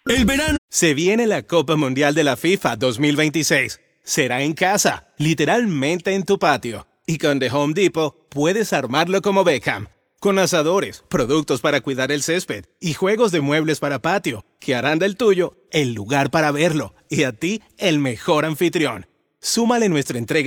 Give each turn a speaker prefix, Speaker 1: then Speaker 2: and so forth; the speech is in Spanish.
Speaker 1: El verano. Se viene la Copa Mundial de la FIFA 2026. Será en casa, literalmente en tu patio. Y con The Home Depot puedes armarlo como Beckham. Con asadores, productos para cuidar el césped y juegos de muebles para patio, que harán del tuyo el lugar para verlo y a ti el mejor anfitrión. Súmale nuestra entrega